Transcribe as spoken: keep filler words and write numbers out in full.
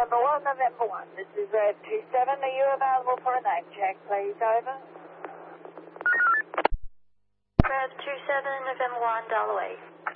November one, November one. This is Red two seven. Are you available for a name check, please? Over. Red two seven, November one, Dollar Way.